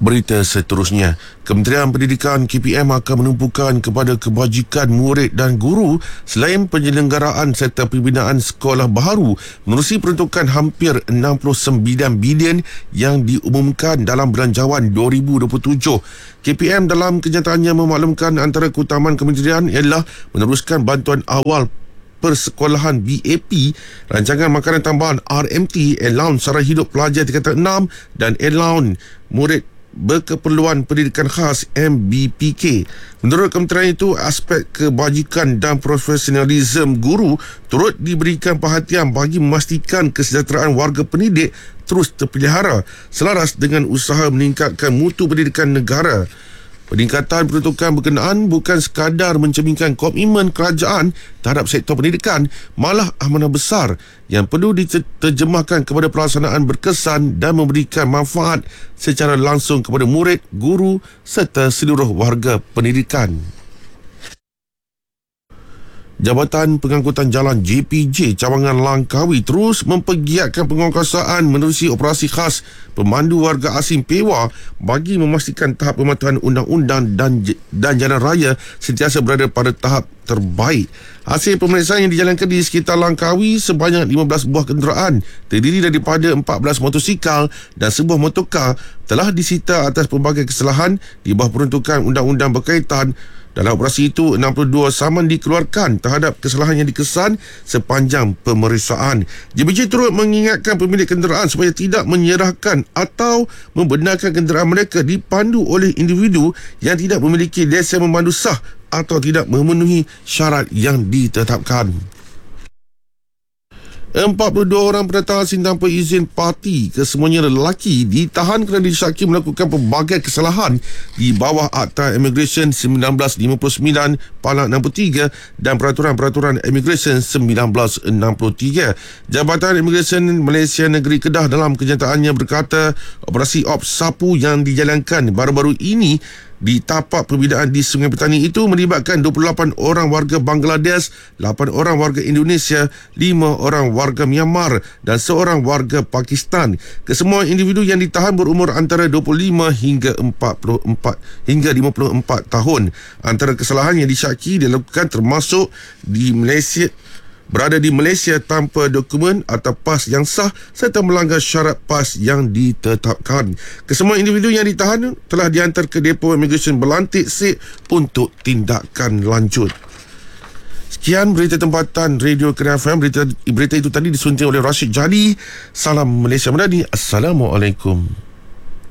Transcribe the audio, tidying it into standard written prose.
Berita seterusnya, Kementerian Pendidikan KPM akan menumpukan kepada kebajikan murid dan guru selain penyelenggaraan serta pembinaan sekolah baharu menerusi peruntukan hampir 69 bilion yang diumumkan dalam Belanjawan 2027. KPM dalam kenyataannya memaklumkan antara keutamaan kementerian ialah meneruskan bantuan awal persekolahan BAP, rancangan makanan tambahan RMT, allowance sara hidup pelajar tingkatan 6 dan allowance murid berkeperluan pendidikan khas MBPK. Menurut kementerian itu, aspek kebajikan dan profesionalisme guru turut diberikan perhatian bagi memastikan kesejahteraan warga pendidik terus terpelihara selaras dengan usaha meningkatkan mutu pendidikan negara. Peningkatan peruntukan berkenaan bukan sekadar mencerminkan komitmen kerajaan terhadap sektor pendidikan, malah amanah besar yang perlu diterjemahkan kepada pelaksanaan berkesan dan memberikan manfaat secara langsung kepada murid, guru serta seluruh warga pendidikan. Jabatan Pengangkutan Jalan JPJ Cawangan Langkawi terus mempergiatkan penguatkuasaan menerusi operasi khas pemandu warga asing PEWA bagi memastikan tahap pematuhan undang-undang dan jalan raya sentiasa berada pada tahap terbaik. Hasil pemeriksaan yang dijalankan di sekitar Langkawi sebanyak 15 buah kenderaan terdiri daripada 14 motosikal dan sebuah motorkar telah disita atas pelbagai kesalahan di bawah peruntukan undang-undang berkaitan. Dalam operasi itu, 62 saman dikeluarkan terhadap kesalahan yang dikesan sepanjang pemeriksaan. JPJ turut mengingatkan pemilik kenderaan supaya tidak menyerahkan atau membenarkan kenderaan mereka dipandu oleh individu yang tidak memiliki lesen memandu sah atau tidak memenuhi syarat yang ditetapkan. 42 orang pendatang asing tanpa izin parti, kesemuanya lelaki, ditahan kerana disyaki melakukan pelbagai kesalahan di bawah Akta Immigration 1959 Palak 63 dan Peraturan-Peraturan Immigration 1963. Jabatan Immigration Malaysia Negeri Kedah dalam kenyataannya berkata operasi Ops Sapu yang dijalankan baru-baru ini di tapak perbinaan di Sungai Petani itu melibatkan 28 orang warga Bangladesh, 8 orang warga Indonesia, 5 orang warga Myanmar dan seorang warga Pakistan. Kesemua individu yang ditahan berumur antara 25 hingga 54 hingga 54 tahun. Antara kesalahan yang disyaki dilakukan termasuk berada di Malaysia tanpa dokumen atau PAS yang sah serta melanggar syarat PAS yang ditetapkan. Kesemua individu yang ditahan telah dihantar ke Depo Immigration Belantik Sik untuk tindakan lanjut. Sekian berita tempatan Radio Kedah FM. Berita itu tadi disunting oleh Rashid Jadi. Salam Malaysia Madani. Assalamualaikum.